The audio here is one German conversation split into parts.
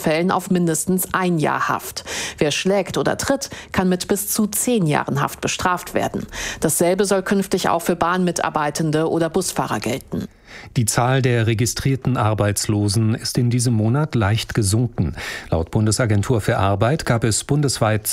Fällen auf mindestens 1 Jahr Haft. Wer schlägt oder tritt, kann mit bis zu 10 Jahren Haft bestraft werden. Dasselbe soll künftig auch für Bahnmitarbeitende oder Busfahrer gelten. Die Zahl der registrierten Arbeitslosen ist in diesem Monat leicht gesunken. Laut Bundesagentur für Arbeit gab es bundesweit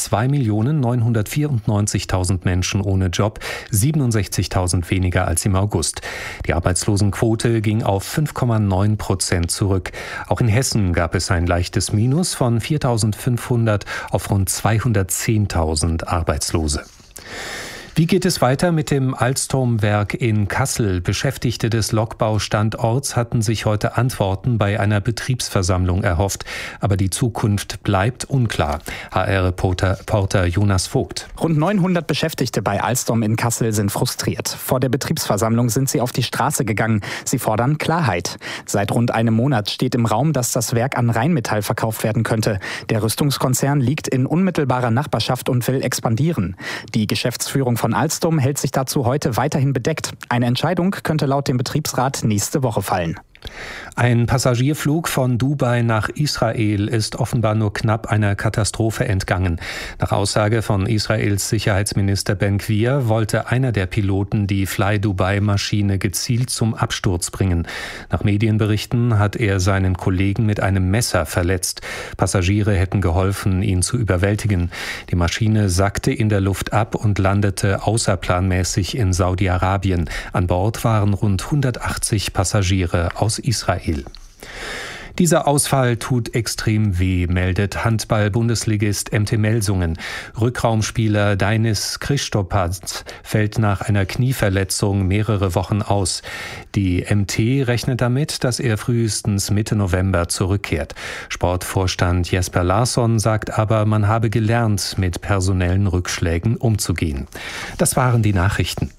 2.994.000 Menschen ohne Job, 67.000 weniger als im August. Die Arbeitslosenquote ging auf 5,9% zurück. Auch in Hessen gab es ein leichtes Minus von 4.500 auf rund 210.000 Arbeitslose. Wie geht es weiter mit dem Alstom-Werk in Kassel? Beschäftigte des Lokbaustandorts hatten sich heute Antworten bei einer Betriebsversammlung erhofft. Aber die Zukunft bleibt unklar. HR-Reporter Jonas Vogt. Rund 900 Beschäftigte bei Alstom in Kassel sind frustriert. Vor der Betriebsversammlung sind sie auf die Straße gegangen. Sie fordern Klarheit. Seit rund einem Monat steht im Raum, dass das Werk an Rheinmetall verkauft werden könnte. Der Rüstungskonzern liegt in unmittelbarer Nachbarschaft und will expandieren. Die Geschäftsführung von Alstom hält sich dazu heute weiterhin bedeckt. Eine Entscheidung könnte laut dem Betriebsrat nächste Woche fallen. Ein Passagierflug von Dubai nach Israel ist offenbar nur knapp einer Katastrophe entgangen. Nach Aussage von Israels Sicherheitsminister Ben-Gvir wollte einer der Piloten die Fly-Dubai-Maschine gezielt zum Absturz bringen. Nach Medienberichten hat er seinen Kollegen mit einem Messer verletzt. Passagiere hätten geholfen, ihn zu überwältigen. Die Maschine sackte in der Luft ab und landete außerplanmäßig in Saudi-Arabien. An Bord waren rund 180 Passagiere aus Israel. Dieser Ausfall tut extrem weh, meldet Handball-Bundesligist MT Melsungen. Rückraumspieler Dainis Kristopat fällt nach einer Knieverletzung mehrere Wochen aus. Die MT rechnet damit, dass er frühestens Mitte November zurückkehrt. Sportvorstand Jesper Larsson sagt aber, man habe gelernt, mit personellen Rückschlägen umzugehen. Das waren die Nachrichten.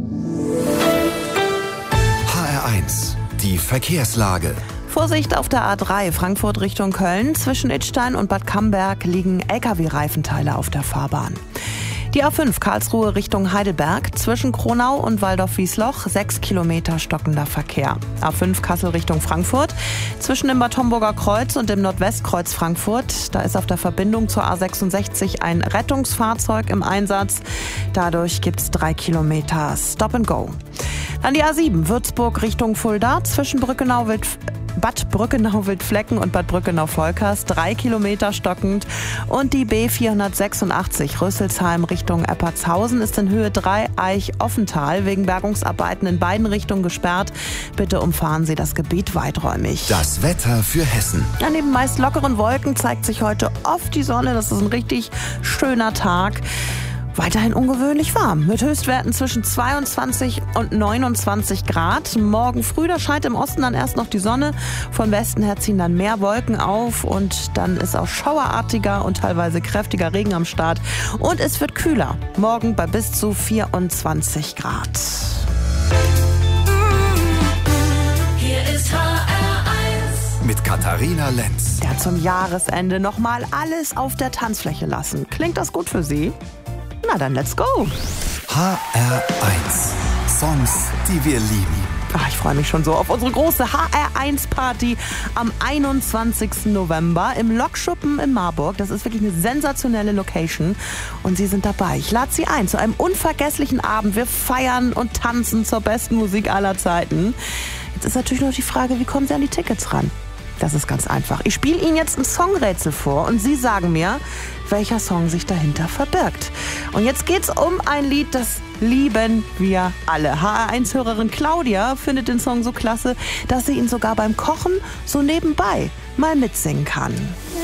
HR1, die Verkehrslage. Vorsicht auf der A3 Frankfurt Richtung Köln. Zwischen Idstein und Bad Camberg liegen Lkw-Reifenteile auf der Fahrbahn. Die A5 Karlsruhe Richtung Heidelberg. Zwischen Kronau und Waldorf-Wiesloch 6 Kilometer stockender Verkehr. A5 Kassel Richtung Frankfurt. Zwischen dem Bad Homburger Kreuz und dem Nordwestkreuz Frankfurt. Da ist auf der Verbindung zur A66 ein Rettungsfahrzeug im Einsatz. Dadurch gibt es 3 Kilometer Stop and Go. Dann die A7 Würzburg Richtung Fulda. Zwischen Bad Brückenau-Wildflecken und Bad Brückenau-Volkers 3 Kilometer stockend. Und die B486 Rüsselsheim Richtung Eppertshausen ist in Höhe 3 Eich-Offental wegen Bergungsarbeiten in beiden Richtungen gesperrt. Bitte umfahren Sie das Gebiet weiträumig. Das Wetter für Hessen. Ja, neben meist lockeren Wolken zeigt sich heute oft die Sonne. Das ist ein richtig schöner Tag. Weiterhin ungewöhnlich warm, mit Höchstwerten zwischen 22 und 29 Grad. Morgen früh, da scheint im Osten dann erst noch die Sonne. Von Westen her ziehen dann mehr Wolken auf und dann ist auch schauerartiger und teilweise kräftiger Regen am Start. Und es wird kühler, morgen bei bis zu 24 Grad. Hier ist HR1 mit Katharina Lenz. Ja, zum Jahresende nochmal alles auf der Tanzfläche lassen. Klingt das gut für Sie? Na dann, let's go! HR1. Songs, die wir lieben. Ach, ich freue mich schon so auf unsere große HR1-Party am 21. November im Lokschuppen in Marburg. Das ist wirklich eine sensationelle Location und Sie sind dabei. Ich lade Sie ein zu einem unvergesslichen Abend. Wir feiern und tanzen zur besten Musik aller Zeiten. Jetzt ist natürlich noch die Frage, wie kommen Sie an die Tickets ran? Das ist ganz einfach. Ich spiele Ihnen jetzt ein Songrätsel vor und Sie sagen mir, welcher Song sich dahinter verbirgt. Und jetzt geht's um ein Lied, das lieben wir alle. HR1-Hörerin Claudia findet den Song so klasse, dass sie ihn sogar beim Kochen so nebenbei mal mitsingen kann.